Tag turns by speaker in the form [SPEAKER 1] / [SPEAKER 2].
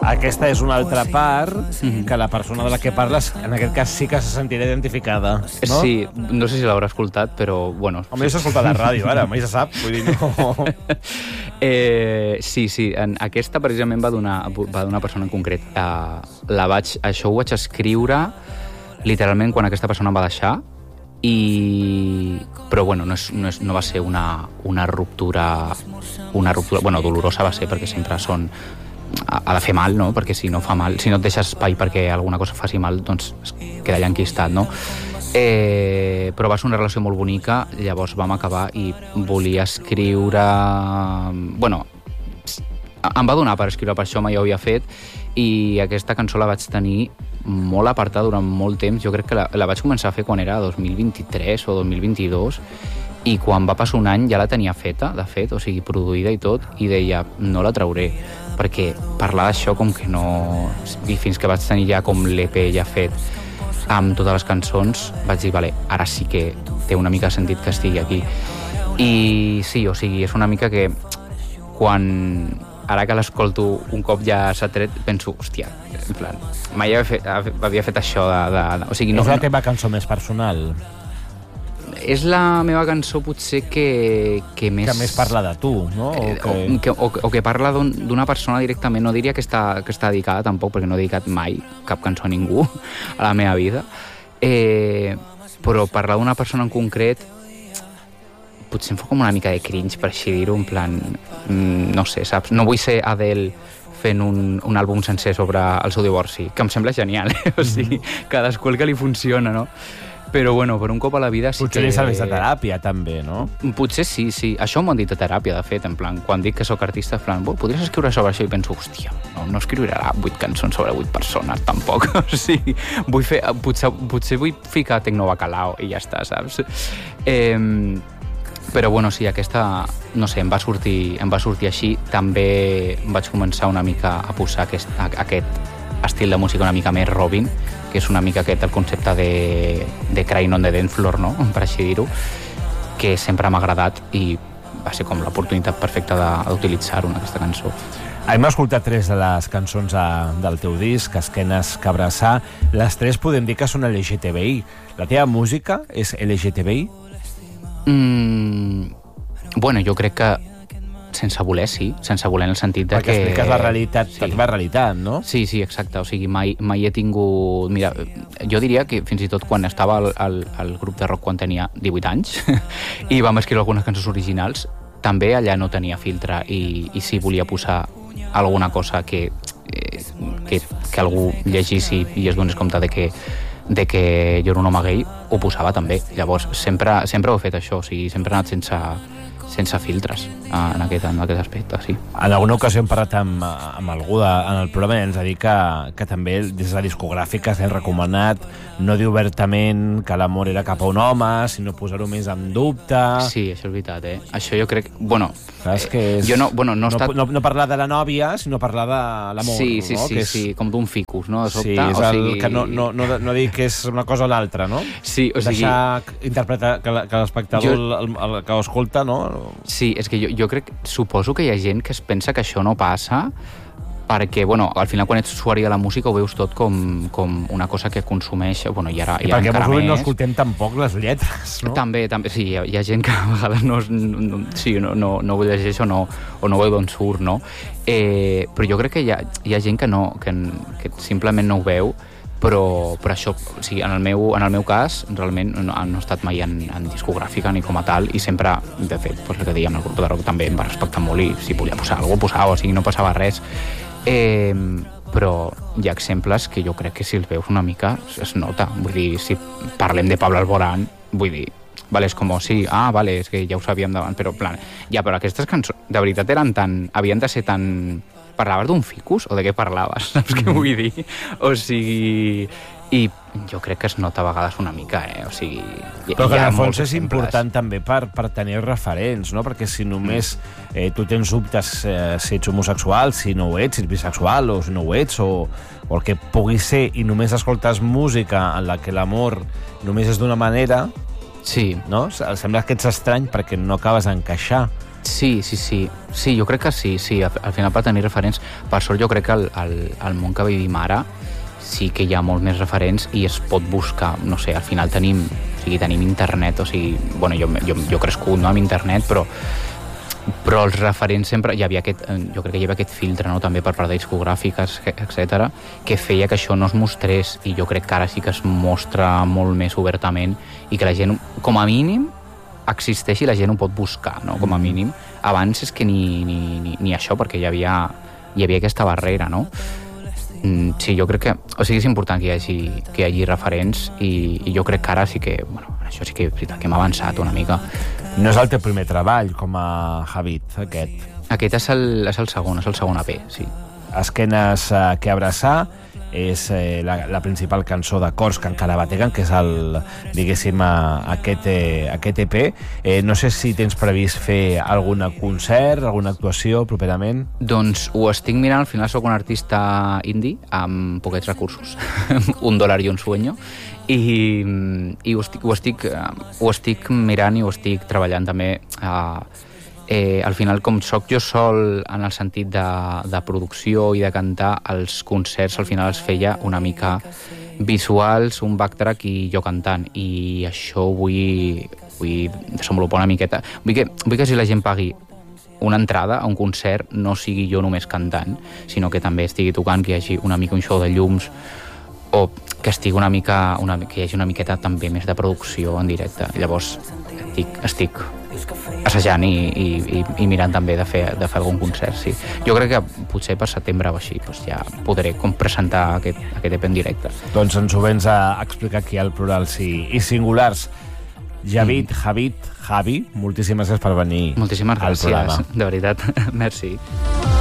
[SPEAKER 1] aquesta és una altra part que la persona de la que parles, en aquest cas sí que se sentirà identificada, no?
[SPEAKER 2] Sí, no sé si l'haurà escoltat, però, bueno...
[SPEAKER 1] Home, jo s'ha escoltat a la ràdio, ara, mai se sap, vull dir, no...
[SPEAKER 2] Sí, aquesta precisament va d'una persona en concret. Això ho vaig escriure literalment quan aquesta persona em va deixar, però bueno, no va ser una ruptura, bueno, dolorosa va ser, perquè sempre ha de fer mal, no? Perquè si no fa mal, si no et deixes espai perquè alguna cosa faci mal, doncs es queda allà enquistat, no? Però va ser una relació molt bonica, llavors vam acabar i volia escriure... Bueno, em va donar per escriure, per això mai ho havia fet, i aquesta cançó la vaig tenir molt apartada durant molt temps. Jo crec que la vaig començar a fer quan era 2023 o 2022, i quan va passar un any ja la tenia feta, de fet, o sigui, produïda i tot, i deia, no la trauré, perquè parlar d'això com que no... I fins que vaig tenir ja com l'EP ja fet amb totes les cançons, vaig dir, vale, ara sí que té una mica sentit que estigui aquí. I sí, o sigui, és una mica que ara que l'escolto un cop ja s'ha tret, penso, hòstia, en plan, mai havia fet això o sigui, no,
[SPEAKER 1] és la teva cançó més personal?
[SPEAKER 2] És la meva cançó potser que més...
[SPEAKER 1] Que més parla de tu, no?
[SPEAKER 2] O que parla d'una persona directament. No diria que està dedicada tampoc, perquè no he dedicat mai cap cançó a ningú a la meva vida. Però parlar d'una persona en concret potser em fa com una mica de cringe, per així dir-ho, en plan... No sé, saps? No vull ser Adele fent un àlbum sencer sobre el seu divorci, que em sembla genial, o sigui, cadascú el que li funciona, no? Però, bueno, per un cop a la vida sí
[SPEAKER 1] potser
[SPEAKER 2] que...
[SPEAKER 1] li serveix de teràpia, també, no?
[SPEAKER 2] Potser sí. Això m'ho han dit de teràpia, de fet, en plan, quan dic que sóc artista, en plan, podries escriure sobre això? I penso, hòstia, no escriuré 8 cançons sobre 8 persones, tampoc. O sigui, potser vull ficar Tecnovacalao i ja està, saps? Però, bueno, sí, aquesta, no sé, em va sortir així. També vaig començar una mica a posar aquest estil de música una mica més Robin, que és una mica el concepte de Crying on the Dance Floor, no? Per així dir-ho, que sempre m'ha agradat i va ser com l'oportunitat perfecta d'utilitzar-ho en aquesta cançó.
[SPEAKER 1] Hem escoltat 3 de les cançons del teu disc, Esquenes que abraçar. Les 3 podem dir que són LGTBI. La teva música és LGTBI?
[SPEAKER 2] Bueno, jo crec que sense voler, sí. Sense voler en el sentit de
[SPEAKER 1] perquè
[SPEAKER 2] que...
[SPEAKER 1] expliques la realitat,
[SPEAKER 2] sí.
[SPEAKER 1] La teva realitat, no?
[SPEAKER 2] Sí, exacte. O sigui, mai he tingut... Mira, jo diria que fins i tot quan estava al grup de rock quan tenia 18 anys i vam escriure algunes cançons originals, també allà no tenia filtre i sí volia posar alguna cosa que algú llegís i es donés compte de que jo era un home gay, ho posava també. Llavors, sempre ho he fet això, o sigui, sempre he anat sense filtres en aquest aspecte, sí.
[SPEAKER 1] En alguna ocasió hem parlat amb algú en el programa i ens ha dit que també des de la discogràfica s'ha recomanat no dir obertament que l'amor era cap a un home, sinó posar-ho més en dubte.
[SPEAKER 2] Sí, això és veritat, Això jo crec... Bueno,
[SPEAKER 1] saps que és...
[SPEAKER 2] Jo no
[SPEAKER 1] parlar de la nòvia, sinó parlar de l'amor,
[SPEAKER 2] no?
[SPEAKER 1] Sí,
[SPEAKER 2] com d'un ficus, no? De sobte,
[SPEAKER 1] sí, que no dir que és una cosa o l'altra, no?
[SPEAKER 2] Sí, o sigui...
[SPEAKER 1] Deixar interpretar que l'espectador, el que ho escolta, no?
[SPEAKER 2] Sí, és que jo crec... Suposo que hi ha gent que es pensa que això no passa perquè, bueno, al final quan ets usuari de la música ho veus tot com una cosa que consumeix, bueno, i ara
[SPEAKER 1] perquè
[SPEAKER 2] encara més.
[SPEAKER 1] no escoltem tampoc les lletres, no?
[SPEAKER 2] També, sí, hi ha gent que a vegades no ho llegeix o no veu d'on surt, no? Però jo crec que hi ha gent que simplement no ho veu, però això, o sigui, en el meu cas, realment no he estat mai en discogràfica ni com a tal, i sempre, de fet, el que dèiem, el grup de rock també em va respectar molt i si volia posar alguna cosa, posava, o sigui, no passava res. Però hi ha exemples que jo crec que si els veus una mica es nota. Vull dir, si parlem de Pablo Alborán, vull dir, vale, és com, sí, vale, és que ja ho sabíem davant, però però aquestes cançons de veritat havien de ser tan... Parlaves d'un ficus o de què parlaves? Saps què vull dir? O sigui... I jo crec que es nota a vegades una mica, o sigui...
[SPEAKER 1] Però que en el fons és important també per tenir referents, no? Perquè si només tu tens dubtes si ets homosexual, si no ho ets, si ets bisexual o si no ho ets, o el que pugui ser, i només escoltes música en la que l'amor només és d'una manera,
[SPEAKER 2] sí,
[SPEAKER 1] no? Sembla que ets estrany perquè no acabes d'encaixar.
[SPEAKER 2] Sí, jo crec que sí, al final per tenir referents, per sort jo crec que al món que vivim ara sí que hi ha molts més referents i es pot buscar, no sé, al final tenim internet, o sigui, bueno, jo he crescut no, amb internet, però els referents sempre, jo crec que hi havia aquest filtre, no, també per part de discogràfiques, etc, que feia que això no es mostrés, i jo crec que ara sí que es mostra molt més obertament i que la gent, com a mínim, existeix i la gent ho pot buscar, no? Com a mínim. Abans és que ni això, perquè hi havia aquesta barrera, no? Sí, jo crec que... O sigui, és important que hi hagi referents i jo crec que ara sí que... Bueno, això sí que és veritat que hem avançat una mica.
[SPEAKER 1] No és el teu primer treball com a Habit, aquest?
[SPEAKER 2] Aquest és el segon EP, sí.
[SPEAKER 1] Esquenes que abraçar és la principal cançó de cors que encara bateguen, que és diguéssim, aquest EP. No sé si tens previst fer algun concert, alguna actuació properament.
[SPEAKER 2] Doncs ho estic mirant, al final soc un artista indie amb poquets recursos, $1 y un sueño, i ho estic mirant i ho estic treballant també al final, com soc jo sol en el sentit de producció i de cantar, els concerts al final es feia una mica visuals, un backtrack i jo cantant, i això vull desenvolupar una miqueta. Vull que si la gent pagui una entrada a un concert no sigui jo només cantant, sinó que també estigui tocant, que hi hagi una mica un show de llums, o que estigui que hi hagi una miqueta també més de producció en directe. Llavors estic assajant i mirant també de fer algun concert, sí. Jo crec que potser per setembre o així doncs ja podré presentar aquest EP en directe.
[SPEAKER 1] Doncs ens ho vens a explicar aquí al plurals i singulars. Javi, moltíssimes gràcies per venir
[SPEAKER 2] moltíssimes
[SPEAKER 1] al programa.
[SPEAKER 2] Moltíssimes gràcies, de veritat. Merci.